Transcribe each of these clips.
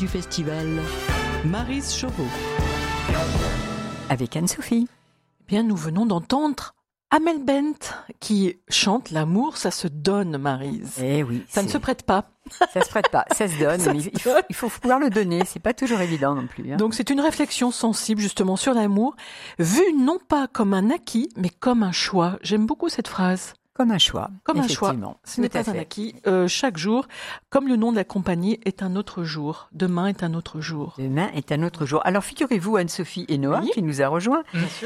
du festival, Maryse Chauveau. Avec Anne-Sophie. Eh bien, nous venons d'entendre Amel Bent qui chante l'amour, ça se donne, Maryse. Eh oui. Ça ne se prête pas. Ça se prête pas, ça se donne, mais il faut pouvoir le donner, c'est pas toujours évident non plus. Hein. Donc c'est une réflexion sensible justement sur l'amour, vu non pas comme un acquis, mais comme un choix. J'aime beaucoup cette phrase. Comme un choix. Comme un choix. Ce n'est pas un acquis. Chaque jour, comme le nom de la compagnie, est un autre jour. Demain est un autre jour. Demain est un autre jour. Alors figurez-vous, Anne-Sophie et Noah, qui nous a rejoints,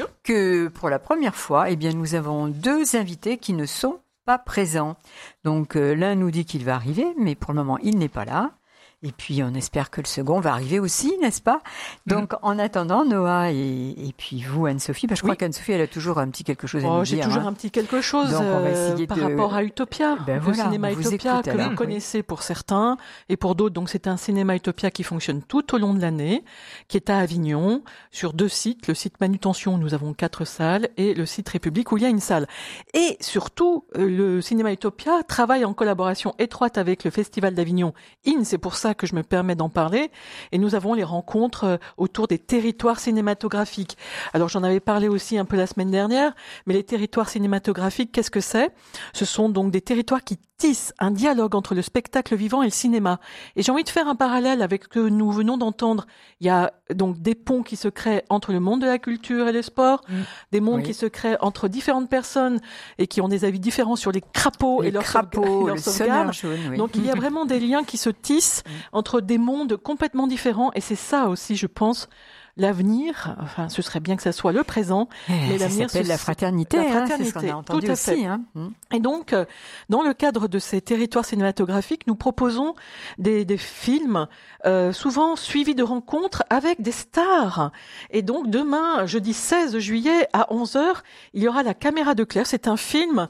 que pour la première fois, eh bien, nous avons deux invités qui ne sont pas présents. Donc l'un nous dit qu'il va arriver, mais pour le moment, il n'est pas là. Et puis, on espère que le second va arriver aussi, n'est-ce pas? Donc, en attendant, Noah et puis vous, Anne-Sophie, je crois qu'Anne-Sophie, elle a toujours un petit quelque chose à nous dire. J'ai toujours un petit quelque chose donc, on va essayer par rapport à Utopia, le cinéma Utopia que vous connaissez pour certains et pour d'autres. Donc, c'est un cinéma Utopia qui fonctionne tout au long de l'année, qui est à Avignon, sur 2 sites. Le site Manutention, où nous avons 4 salles, et le site République, où il y a une salle. Et surtout, le cinéma Utopia travaille en collaboration étroite avec le Festival d'Avignon IN. C'est pour ça que je me permets d'en parler, et nous avons les rencontres autour des territoires cinématographiques. Alors j'en avais parlé aussi un peu la semaine dernière, mais les territoires cinématographiques, qu'est-ce que c'est? Ce sont donc des territoires qui tissent un dialogue entre le spectacle vivant et le cinéma. Et j'ai envie de faire un parallèle avec ce que nous venons d'entendre. Il y a donc des ponts qui se créent entre le monde de la culture et le sport, des mondes qui se créent entre différentes personnes et qui ont des avis différents sur les crapauds et leurs sauvegardes. Donc il y a vraiment des liens qui se tissent entre des mondes complètement différents, et c'est ça aussi, je pense, l'avenir. Enfin, ce serait bien que ça soit le présent, mais l'avenir, c'est la fraternité. La fraternité, c'est ce qu'on a entendu tout à fait. Aussi. Hein. Et donc, dans le cadre de ces territoires cinématographiques, nous proposons des films souvent suivis de rencontres avec des stars. Et donc, demain, jeudi 16 juillet à 11h, il y aura La Caméra de Claire. C'est un film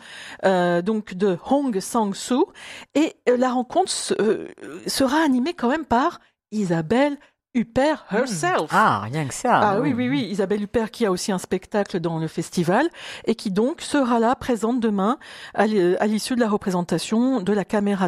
donc de Hong Sang-soo, et la rencontre sera animée quand même par Isabelle Huppert herself. Ah, rien que ça. Ah oui, Isabelle Huppert qui a aussi un spectacle dans le festival et qui donc sera là, présente demain à l'issue de la représentation de La Caméra